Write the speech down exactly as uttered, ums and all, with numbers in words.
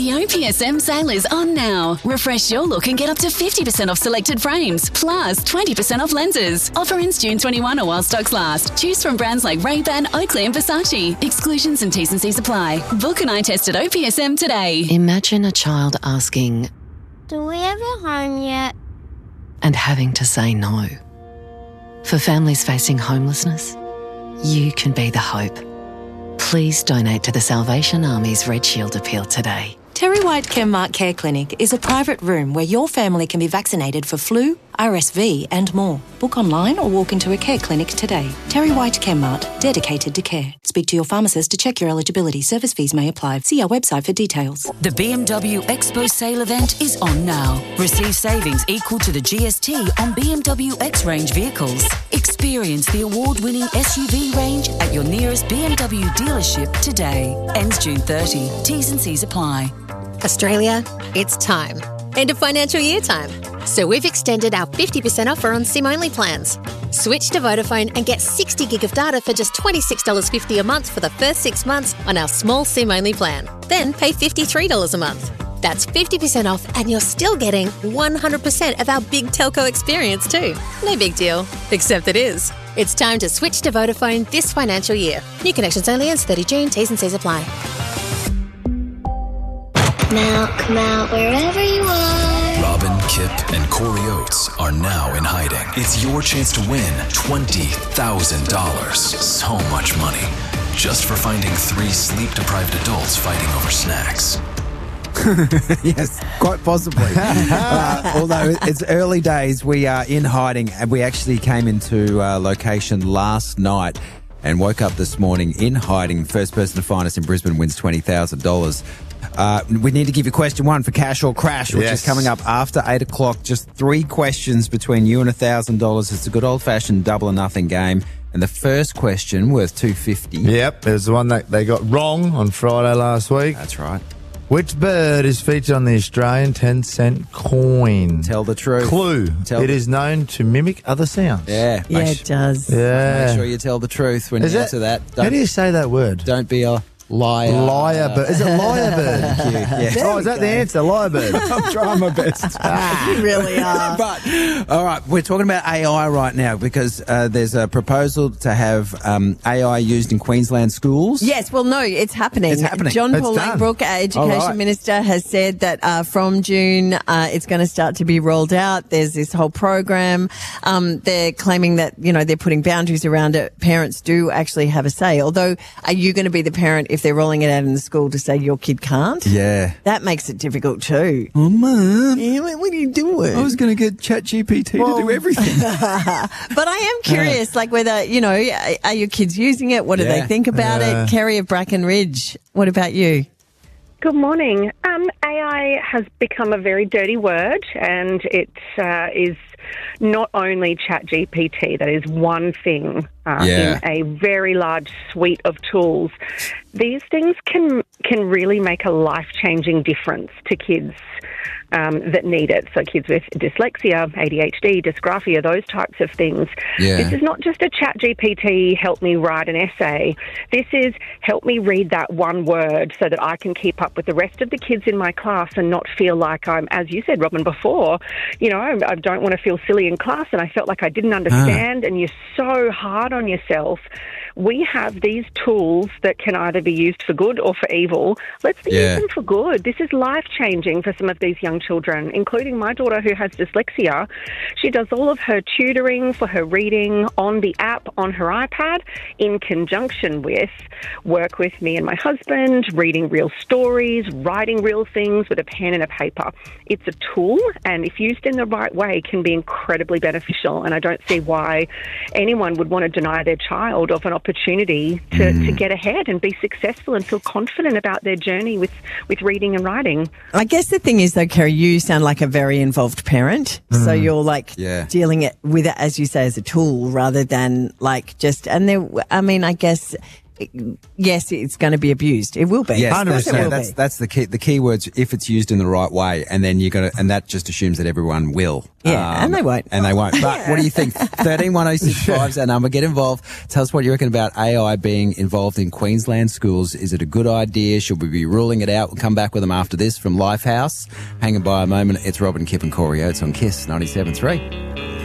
The O P S M sale is on now. Refresh your look and get up to fifty percent off selected frames, plus twenty percent off lenses. Offer ends June twenty-first or while stocks last. Choose from brands like Ray-Ban, Oakley and Versace. Exclusions and T's and C's apply. Book an eye test at O P S M today. Imagine a child asking, "Do we have a home yet?" and having to say no. For families facing homelessness, you can be the hope. Please donate to the Salvation Army's Red Shield Appeal today. Terry White Chemart Care Clinic is a private room where your family can be vaccinated for flu, R S V and more. Book online or walk into a care clinic today. Terry White Chemart, dedicated to care. Speak to your pharmacist to check your eligibility. Service fees may apply. See our website for details. The B M W Expo sale event is on now. Receive savings equal to the G S T on B M W X-Range vehicles. Experience the award-winning S U V range at your nearest B M W dealership today. Ends June thirtieth. T's and C's apply. Australia, it's time. End of financial year time. So we've extended our fifty percent offer on SIM-only plans. Switch to Vodafone and get sixty gig of data for just twenty-six dollars fifty a month for the first six months on our small SIM-only plan. Then pay fifty-three dollars a month. That's fifty percent off and you're still getting one hundred percent of our big telco experience too. No big deal, except it is. It's time to switch to Vodafone this financial year. New connections only ends thirtieth of June. T's and C's apply. Now come out wherever you are. Robin, Kip, and Corey Oates are now in hiding. It's your chance to win twenty thousand dollars. So much money. Just for finding three sleep-deprived adults fighting over snacks. Yes, quite possibly. uh, although it's early days, we are in hiding, and we actually came into uh, location last night and woke up this morning in hiding. First person to find us in Brisbane wins twenty thousand dollars. Uh, we need to give you question one for Cash or Crash, which yes. is coming up after eight o'clock. Just three questions between you and one thousand dollars. It's a good old-fashioned double or nothing game. And the first question, worth two hundred fifty dollars. Yep, there's the one that they got wrong on Friday last week. That's right. Which bird is featured on the Australian ten cent coin? Tell the truth. Clue. Tell it the- is known to mimic other sounds. Yeah. Yeah, it does. Yeah. Make sure you tell the truth when Is you that- answer that. How do you say that word? Don't be a liar. Liar bird. Is it liar bird? Thank you. Yeah. Oh, is that the answer? Liar bird. I'm trying my best. You really are. But, all right, we're talking about A I right now because uh, there's a proposal to have um, A I used in Queensland schools. Yes, well, no, it's happening. It's happening. John It's Paul done. Langbrook, our Education All right. Minister, has said that uh, from June uh, it's going to start to be rolled out. There's this whole program. Um, they're claiming that, you know, they're putting boundaries around it. Parents do actually have a say. Although, are you going to be the parent if they're rolling it out in the school to say your kid can't? Yeah. That makes it difficult too. Oh, man. Yeah, what what are you doing? I was going to get ChatGPT to do everything. But I am curious, like whether, you know, are your kids using it? What do Yeah. they think about Yeah. it? Kerry of Bracken Ridge, what about you? Good morning. Um, A I has become a very dirty word, and it uh, is not only ChatGPT. That is one thing uh, Yeah. in a very large suite of tools. These things can can really make a life-changing difference to kids um, that need it. So kids with dyslexia, A D H D, dysgraphia, those types of things. Yeah. This is not just a ChatGPT, help me write an essay. This is help me read that one word so that I can keep up with the rest of the kids in my class and not feel like I'm, as you said, Robin, before, you know, I, I don't want to feel silly in class and I felt like I didn't understand, and you're so hard on yourself. We have these tools that can either be used for good or for evil. Let's Yeah. use them for good. This is life-changing for some of these young children, including my daughter who has dyslexia. She does all of her tutoring for her reading on the app on her iPad in conjunction with work with me and my husband, reading real stories, writing real things with a pen and a paper. It's a tool, and if used in the right way, can be incredibly beneficial, and I don't see why anyone would want to deny their child of an opportunity to, Mm. to get ahead and be successful and feel confident about their journey with, with reading and writing. I guess the thing is, though, Kerry, you sound like a very involved parent. So you're like Yeah. dealing it with it, as you say, as a tool rather than like just, and there, I mean, I guess yes, it's going to be abused. It will be. Yes, one hundred that's, percent yeah, will that's be. that's the key. The key words if it's used in the right way, and then you're gonna, and that just assumes that everyone will. Yeah, and they won't. And they won't. But what do you think? Thirteen one zero six five is our number. Get involved. Tell us what you reckon about A I being involved in Queensland schools. Is it a good idea? Should we be ruling it out? We'll come back with them after this from Lifehouse. Hanging by a moment. It's Robin, Kip, and Corey Oates on Kiss ninety-seven point three.